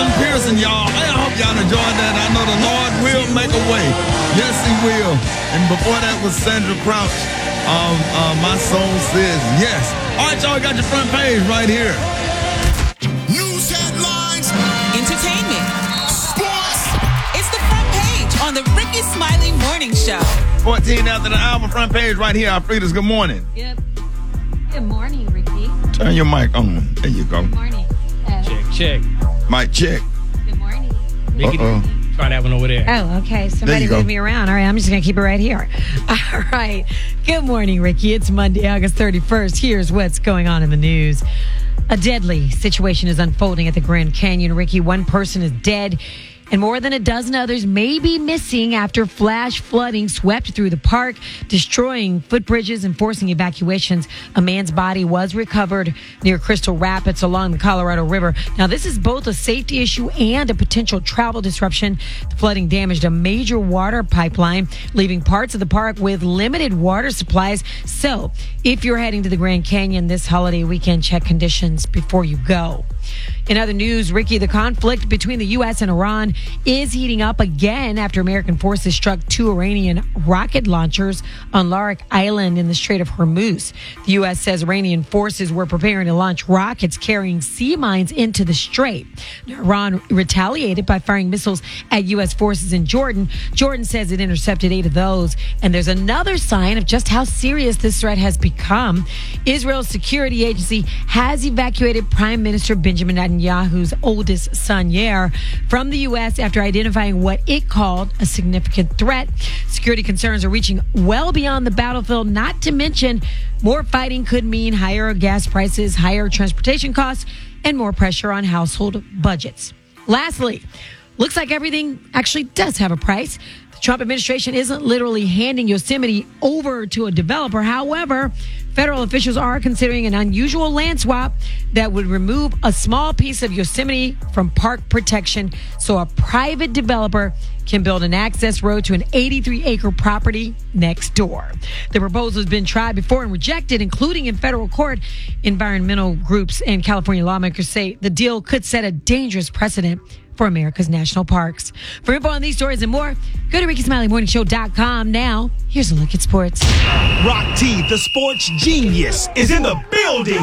Justin Pearson, y'all. I hope y'all enjoyed that. I know the Lord will make a way. Yes, he will. And before that was Sandra Crouch. My soul says yes. All right, y'all got your front page right here. News headlines. Entertainment. Sports. It's the front page on the Ricky Smiley Morning Show. 14 after the hour, front page right here. Alfreda's good morning. Yep. Good morning, Ricky. Turn your mic on. There you go. Good morning. Check. Mic check. Good morning. Ricky, try that one over there. Oh, okay. Somebody move me around. All right, I'm just going to keep it right here. All right. Good morning, Ricky. It's Monday, August 31st. Here's what's going on in the news. A deadly situation is unfolding at the Grand Canyon, Ricky. One person is dead, and more than a dozen others may be missing after flash flooding swept through the park, destroying footbridges and forcing evacuations. A man's body was recovered near Crystal Rapids along the Colorado River. Now, this is both a safety issue and a potential travel disruption. The flooding damaged a major water pipeline, leaving parts of the park with limited water supplies. So, if you're heading to the Grand Canyon this holiday weekend, check conditions before you go. In other news, Ricky, the conflict between the U.S. and Iran is heating up again after American forces struck 2 Iranian rocket launchers on Larak Island in the Strait of Hormuz. The U.S. says Iranian forces were preparing to launch rockets carrying sea mines into the strait. Iran retaliated by firing missiles at U.S. forces in Jordan. Jordan says it intercepted 8 of those. And there's another sign of just how serious this threat has become. Israel's security agency has evacuated Prime Minister Benjamin Netanyahu's oldest son, Yair, from the U.S. after identifying what it called a significant threat. Security concerns are reaching well beyond the battlefield, not to mention more fighting could mean higher gas prices, higher transportation costs, and more pressure on household budgets. Lastly, looks like everything actually does have a price. The Trump administration isn't literally handing Yosemite over to a developer. However, federal officials are considering an unusual land swap that would remove a small piece of Yosemite from park protection so a private developer can build an access road to an 83-acre property next door. The proposal has been tried before and rejected, including in federal court. Environmental groups and California lawmakers say the deal could set a dangerous precedent for America's national parks. For info on these stories and more, go to RickySmileyMorningShow.com. Now, here's a look at sports. Rock T, the sports genius, is in the building.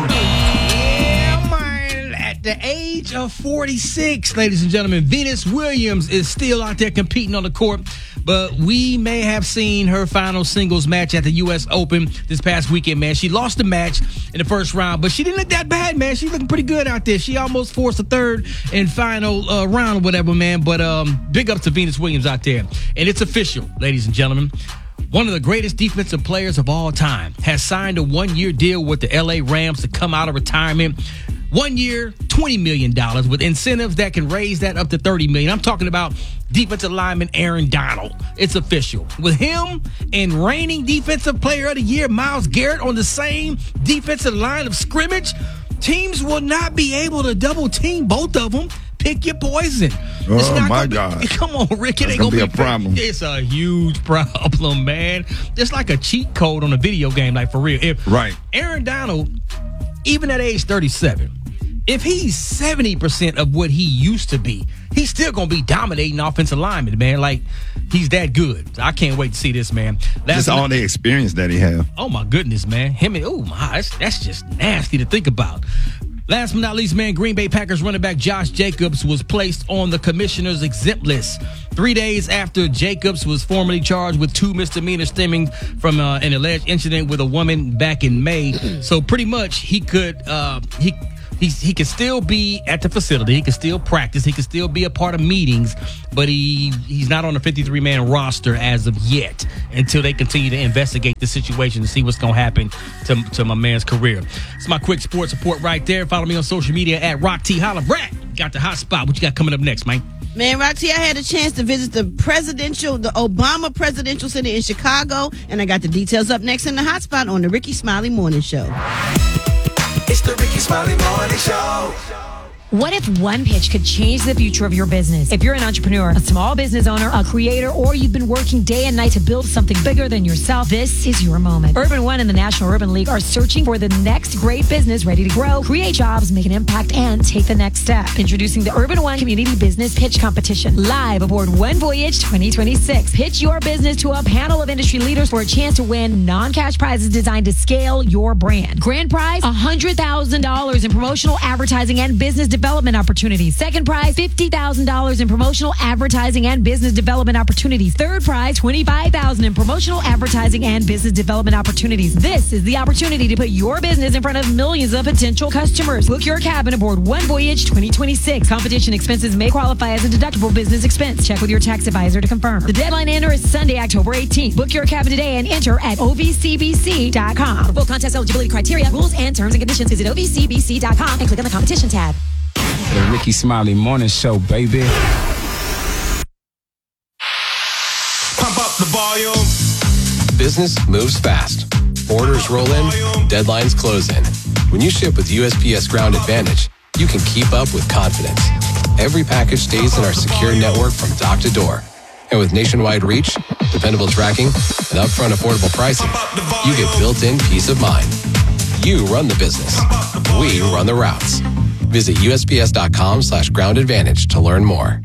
Yeah, man. At the age of 46, ladies and gentlemen, Venus Williams is still out there competing on the court, but we may have seen her final singles match at the U.S. Open this past weekend, man. She lost the match in the first round, but she didn't look that bad, man. She's looking pretty good out there. She almost forced a third and final round or whatever, man. But big ups to Venus Williams out there. And it's official, ladies and gentlemen. One of the greatest defensive players of all time has signed a 1-year deal with the L.A. Rams to come out of retirement. 1 year, $20 million with incentives that can raise that up to $30 million. I'm talking about defensive lineman Aaron Donald. It's official. With him and reigning defensive player of the year, Myles Garrett, on the same defensive line of scrimmage, teams will not be able to double team both of them. Pick your poison. Oh, my God. Come on, Rick. It ain't going to be a problem. It's a huge problem, man. It's like a cheat code on a video game, like for real. Right. Aaron Donald, even at age 37, if he's 70% of what he used to be, he's still going to be dominating offensive linemen, man. Like, he's that good. I can't wait to see this, man. Just all the experience that he have. Oh, my goodness, man. That's just nasty to think about. Last but not least, man, Green Bay Packers running back Josh Jacobs was placed on the commissioner's exempt list 3 days after Jacobs was formally charged with 2 misdemeanors stemming from an alleged incident with a woman back in May. So pretty much he could he can still be at the facility. He can still practice. He can still be a part of meetings, but he's not on the 53-man roster as of yet until they continue to investigate the situation to see what's going to happen to my man's career. It's my quick sports report right there. Follow me on social media at Rock T. Holla, Brad. Got the hot spot. What you got coming up next, man? Man, Roxy, I had a chance to visit the Obama Presidential Center in Chicago, and I got the details up next in the hot spot on the Ricky Smiley Morning Show. It's the Ricky Smiley Morning Show. What if one pitch could change the future of your business? If you're an entrepreneur, a small business owner, a creator, or you've been working day and night to build something bigger than yourself, this is your moment. Urban One and the National Urban League are searching for the next great business ready to grow, create jobs, make an impact, and take the next step. Introducing the Urban One Community Business Pitch Competition, live aboard One Voyage 2026. Pitch your business to a panel of industry leaders for a chance to win non-cash prizes designed to scale your brand. Grand prize, $100,000 in promotional advertising and business development opportunities. Second prize, $50,000 in promotional advertising and business development opportunities. Third prize, $25,000 in promotional advertising and business development opportunities. This is the opportunity to put your business in front of millions of potential customers. Book your cabin aboard One Voyage 2026. Competition expenses may qualify as a deductible business expense. Check with your tax advisor to confirm. The deadline to enter is Sunday, October 18th. Book your cabin today and enter at ovcbc.com. For full contest eligibility criteria, rules, and terms and conditions, visit ovcbc.com and click on the competition tab. The Ricky Smiley Morning Show, baby. Pump up the volume. Business moves fast. Orders roll in, deadlines close in. When you ship with USPS Ground Advantage, you can keep up with confidence. Every package stays in our secure network from dock to door. And with nationwide reach, dependable tracking, and upfront affordable pricing, you get built-in peace of mind. You run the business. We run the routes. Visit USPS.com/Ground Advantage to learn more.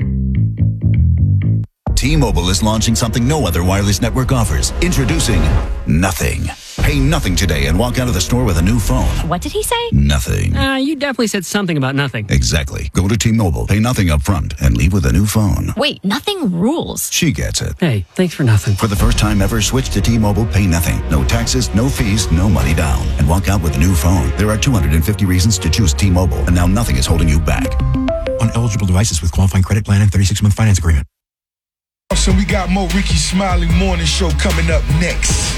T-Mobile is launching something no other wireless network offers. Introducing Nothing. Pay nothing today and walk out of the store with a new phone. What did he say? Nothing. You definitely said something about nothing. Exactly. Go to T-Mobile, pay nothing up front, and leave with a new phone. Wait, nothing rules. She gets it. Hey, thanks for nothing. For the first time ever, switch to T-Mobile, pay nothing. No taxes, no fees, no money down. And walk out with a new phone. There are 250 reasons to choose T-Mobile, and now nothing is holding you back. On eligible devices with qualifying credit plan and 36-month finance agreement. So we got more Ricky Smiley Morning Show coming up next.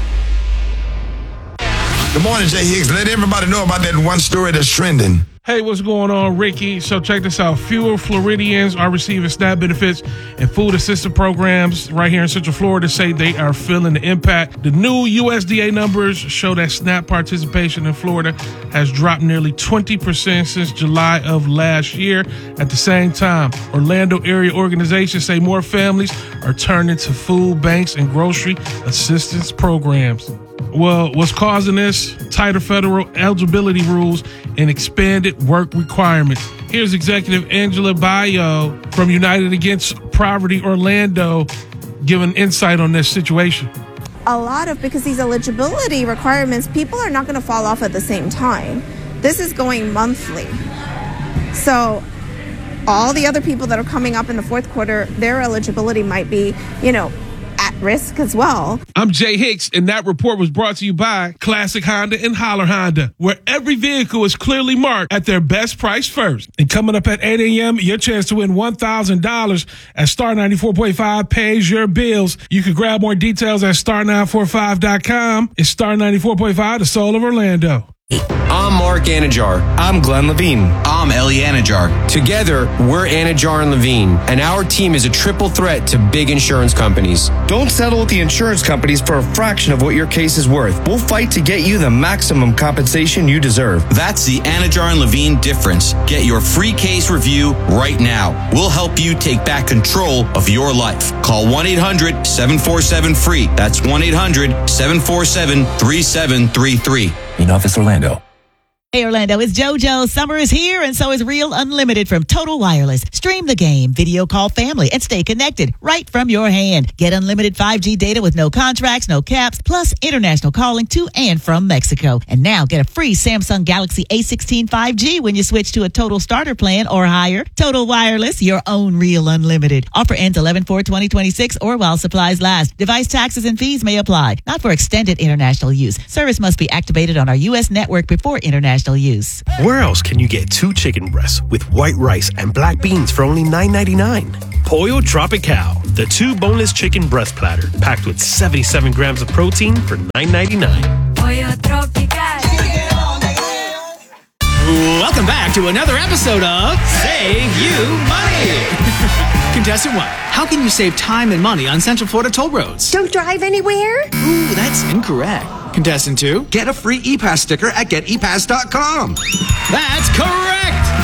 Good morning, Jay Higgs. Let everybody know about that one story that's trending. Hey, what's going on, Ricky? So check this out. Fewer Floridians are receiving SNAP benefits and food assistance programs right here in Central Florida say they are feeling the impact. The new USDA numbers show that SNAP participation in Florida has dropped nearly 20% since July of last year. At the same time, Orlando area organizations say more families are turning to food banks and grocery assistance programs. Well, what's causing this? Tighter federal eligibility rules and expanded work requirements. Here's Executive Angela Bayo from United Against Poverty Orlando giving insight on this situation. Because these eligibility requirements, people are not going to fall off at the same time. This is going monthly. So all the other people that are coming up in the fourth quarter, their eligibility might be, at risk as well. I'm Jay Hicks, and that report was brought to you by Classic Honda and Holler Honda, where every vehicle is clearly marked at their best price first. And coming up at 8 a.m., your chance to win $1,000 as Star 94.5 pays your bills. You can grab more details at star945.com. It's Star 94.5, the soul of Orlando. I'm Mark Anajar. I'm Glenn Levine. I'm Ellie Anajar. Together, we're Anajar and Levine, and our team is a triple threat to big insurance companies. Don't settle with the insurance companies for a fraction of what your case is worth. We'll fight to get you the maximum compensation you deserve. That's the Anajar and Levine difference. Get your free case review right now. We'll help you take back control of your life. Call 1-800-747-FREE. That's 1-800-747-3733. In Office Orlando. Hey Orlando, it's JoJo. Summer is here and so is Real Unlimited from Total Wireless. Stream the game, video call family, and stay connected right from your hand. Get unlimited 5G data with no contracts, no caps, plus international calling to and from Mexico. And now get a free Samsung Galaxy A16 5G when you switch to a Total Starter plan or higher. Total Wireless, your own Real Unlimited. Offer ends 11/4/2026 or while supplies last. Device taxes and fees may apply. Not for extended international use. Service must be activated on our U.S. network before international use. Where else can you get 2 chicken breasts with white rice and black beans for only $9.99? Pollo Tropical, the 2 boneless chicken breast platter, packed with 77 grams of protein for $9.99. Pollo Tropical. Welcome back to another episode of Save You Money. Contestant 1, how can you save time and money on Central Florida toll roads? Don't drive anywhere? Ooh, that's incorrect. Contestant 2, get a free ePass sticker at getepass.com. That's correct.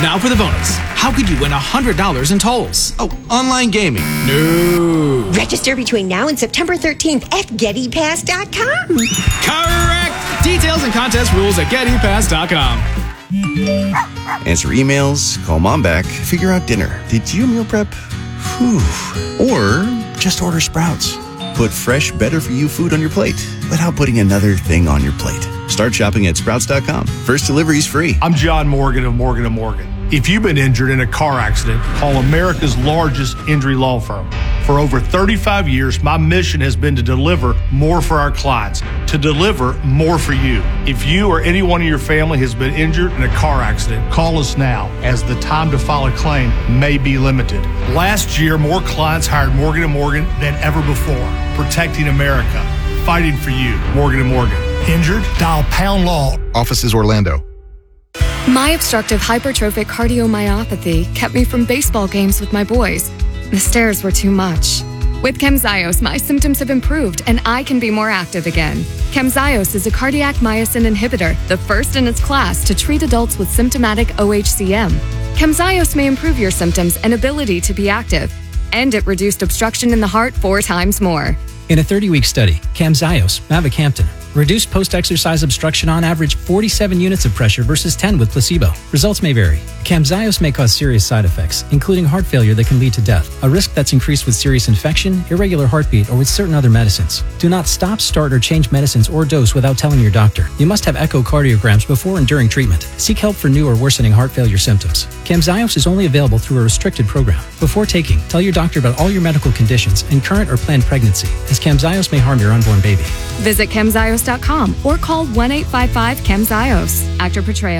Now for the bonus. How could you win $100 in tolls? Oh, online gaming. No. Register between now and September 13th at GettyPass.com. Correct. Details and contest rules at GettyPass.com. Answer emails, call mom back, figure out dinner. Did you meal prep? Whew. Or just order Sprouts. Put fresh, better-for-you food on your plate without putting another thing on your plate. Start shopping at Sprouts.com. First delivery's free. I'm John Morgan of Morgan & Morgan. If you've been injured in a car accident, call America's largest injury law firm. For over 35 years, my mission has been to deliver more for our clients, to deliver more for you. If you or anyone in your family has been injured in a car accident, call us now, as the time to file a claim may be limited. Last year, more clients hired Morgan & Morgan than ever before, protecting America, fighting for you. Morgan & Morgan. Injured? Dial pound law. Offices Orlando. My obstructive hypertrophic cardiomyopathy kept me from baseball games with my boys. The stairs were too much. With Camzyos, my symptoms have improved and I can be more active again. Camzyos is a cardiac myosin inhibitor, the first in its class to treat adults with symptomatic OHCM. Camzyos may improve your symptoms and ability to be active, and it reduced obstruction in the heart 4 times more. In a 30-week study, Camzyos, mavacamten, reduced post-exercise obstruction on average 47 units of pressure versus 10 with placebo. Results may vary. Camzyos may cause serious side effects, including heart failure that can lead to death, a risk that's increased with serious infection, irregular heartbeat, or with certain other medicines. Do not stop, start, or change medicines or dose without telling your doctor. You must have echocardiograms before and during treatment. Seek help for new or worsening heart failure symptoms. Camzyos is only available through a restricted program. Before taking, tell your doctor about all your medical conditions and current or planned pregnancy, as Camzyos may harm your unborn baby. Visit Camzyos.com or call 1-855-CAMZYOS. Actor portrayal.